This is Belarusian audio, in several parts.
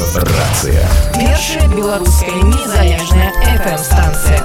Рацыя. Першая беларуская незалежная FM-станцыя.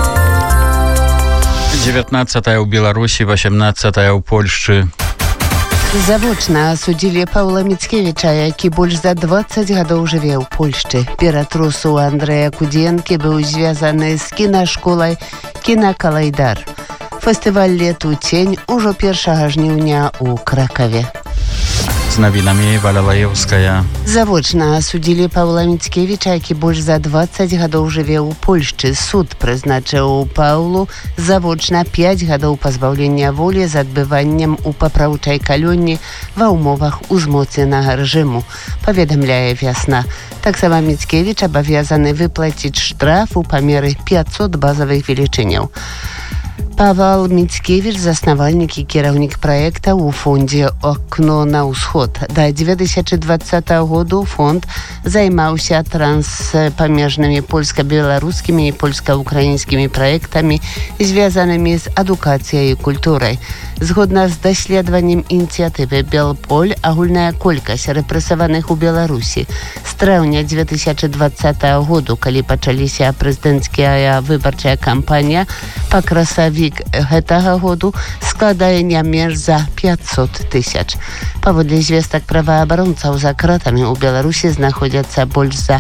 19-я ў Беларусі, 18-я ў Польшчы. Завочна асудзілі Паўла Міцкевіча, які больш за 20 гадоў жыве ў Польшчы. Ператрусу Андрэя Кудзенкі быў звязаны з кінашколай «Кінакалайдар». Фестываль «Лету цень» ужо 1 жніўня ў Кракаве. З навінамі Валя Лаеўская. Завочна асудзілі Паўла Міцкевіча, які больш за 20 гадоў жыве ў Польшчы. Суд прызначыў Паўлу завочна 5 гадоў пазбаўлення волі з адбываннем у папраўчай калонні ва ўмовах узмоцненага рэжыму, паведамляе «Вясна». Таксама Міцкевіч абавязаны выплаціць штраф у памеры 500 базавых велічыняў. Павел Міцкевіч, заснавальнік і кіраўнік праекта ў фондзе «Окно на ўсход». Да 2020 году фонд займаўся транспамежнымі польска-беларускімі і польска-украінскімі праектамі, звязанымі з адукацыяй і культурай. Згодна з даследаваннем ініцыятывы «Белполь», агульная колькасць рэпрэсаваных у Беларусі з траўня 2020 году, калі пачаліся прэзідэнцкая выбарчая кампанія, па красавік гэтага году складае не менш за 500 000. Паводле звестак праваабаронцаў, за кратамі ў Беларусі знаходзяцца больш за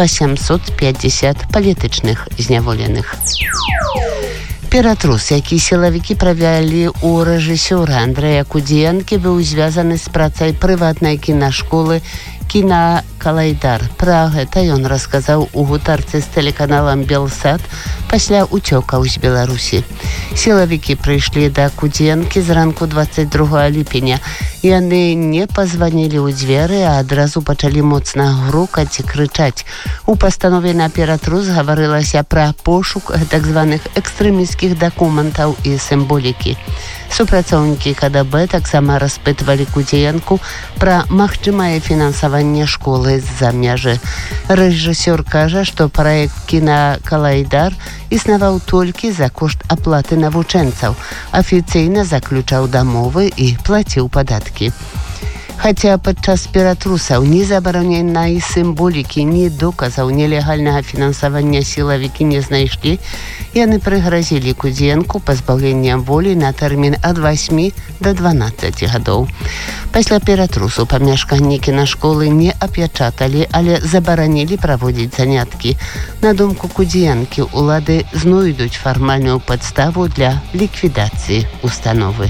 850 палітычных зняволеных. Ператрус, які сілавікі правялі ў рэжысёра Андрэя Кудзенкі, быў звязаны з працай прыватнай кінашколы «Кінакалайдар». Пра гэта ён расказаў у гутарцы з тэлеканалам «Белсат» пасля уцёкаў з Беларусі. Сілавікі прыйшлі да Кудзенкі зранку 22 ліпеня. Яны не пазванілі ў дзверы, а адразу пачалі моцна грукаць і крычаць. У пастанове на ператрус гаварылася пра пошук так званых экстрэмісцкіх дакументаў і сімволікі. Супрацоўнікі КДБ таксама распытвалі Кудзенку пра магчымае фінансаванне школы з-за мяжы. Рэжысёр кажа, што праект «Кінакалайдар» існаваў толькі за кошт аплаты навучэнцаў, афіцыйна заключаў дамовы і плаціў падаткі. Хаця падчас ператрусаў ні забароненай сімволікі, ні доказаў нелегальнага фінансавання сілавікі не знайшлі, яны прыгразілі Кудзенку пазбаўленнем волі на тэрмін ад 8 да 12 гадоў. Пасля ператрусу памяшканні кінашколы не апячаталі, але забаранілі праводзіць заняткі. На думку Кудзенкі, улады знойдуць фармальную падставу для ліквідацыі установы.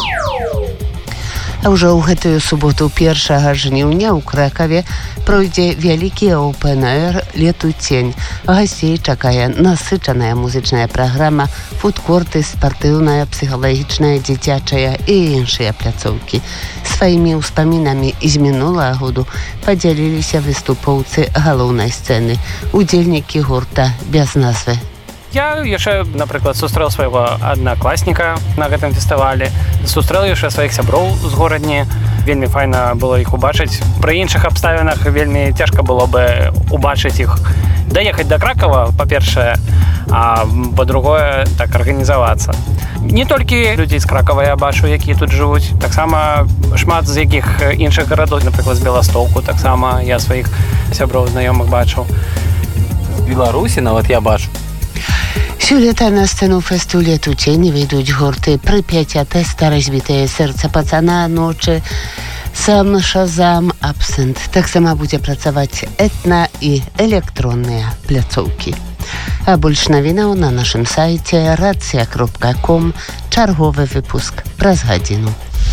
А ўжо ў гэтую суботу 1 жніўня ў Кракаве пройдзе вялікі оўпэн-эйр «Лету цень». Гасцей чакае насычаная музычная праграма, фудкорты, спартыўная, псіхалагічная, дзіцячая і іншыя пляцоўкі. Сваімі ўспамінамі з мінулага году падзяліліся выступоўцы галоўнай сцэны, удзельнікі гурта без назвы. Я яшчэ, напрыклад, сустрэў свайго аднакласніка на гэтым фестывалі, сустрэў яшчэ сваіх сяброў з горадні. Вельмі файна было іх убачыць. Пры іншых абставінах вельмі цяжка было бы убачыць іх. Даехаць да Кракава, па-першае, а па-другое, так арганізавацца. Не толькі людзей з Кракава я бачу, якія тут жывуць, таксама шмат з якіх іншых гарадоў, напрыклад, з Беластоку, таксама я сваіх сяброў знаёмых бачыў. З Беларусі нават я бачу. Сёлета на сцэну фэсту «Лету цень» выйдуць гурты «Прыпяць», «Атэста», «Разбітае сэрца пацана», «Ночы», «Сам Шазам», «Абсент». Таксама будзе працаваць этна- і электронныя пляцоўкі. А больш навінаў на нашым сайце racja.com. Чарговы выпуск праз гадзіну.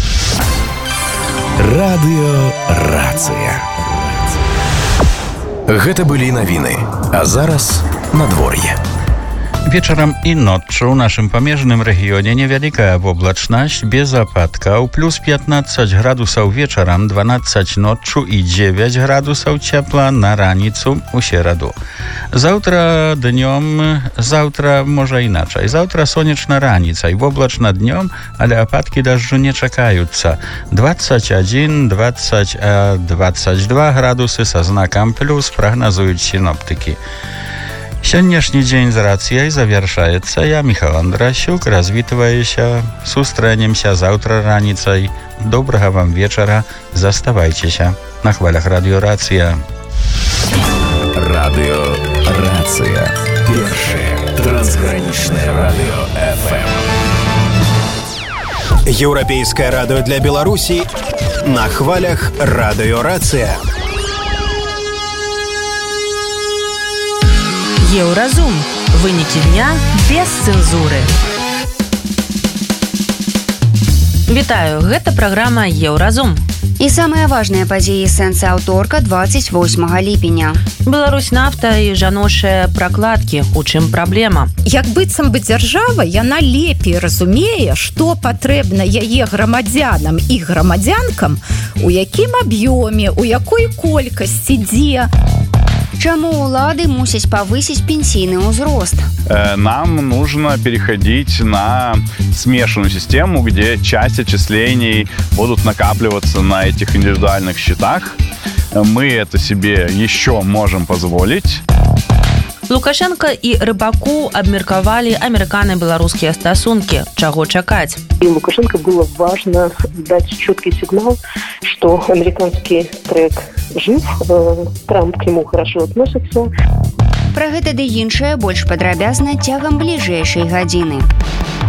Радыё «Рацыя». Гэта былі навіны. А зараз надвор'е. Вечарам і ноччу ў нашым памежным рэгіёне невялікая воблачнасць без ападкаў, плюс 15 градусаў вечарам, 12 ноччу і 9 градусаў цепла на раніцу ў сераду. Заўтра можа іначай. Заўтра сонечна раніцай, воблачна днём, але ападкі дажджу не чакаюцца. 21, 20, 22 градусы са знакам плюс прагназуюць сіноптыкі. Сённяшні дзень з рацыяй завяршаецца. Я, Міхал Андрасюк, развітваюся. Сустрэнемся заўтра раніцай. Добрага вам вечара. Заставайцеся на хвалях радыё «Рацыя». Радыёрацыя. Першае трансгранічнае радыё FM. Еўрапейскае радыё для Беларусі на хвалях Радыёрацыя. Еўразум. Вынікі дня без цэнзуры. Вітаю, гэта праграма Еўразум. І самыя важныя падзеі сэнсы аўторка 28 ліпеня. Беларусь нафта і жаночыя пракладкі. У чым праблема? Як быццам бы дзяржава, яна лепей разумее, што патрэбна яе грамадзянам і грамадзянкам, у якім аб'ёме, у якой колькасці, дзе. Чаму улады мусяць павысіць пенсійны ўзрост? Нам нужно переходить на смешанную систему, где часть отчислений будут накапливаться на этих индивидуальных счетах. Мы это себе еще можем позволить. Лукашенко і Рыбаку абмеркавалі амерыкана-беларускія стасункі. Чаго чакаць? И Лукашенко было важно дать четкий сигнал, что американский трек жив, Трамп к нему хорошо относится. Пра гэта ды іншае больш падрабязна цягам бліжэйшай гадзіны.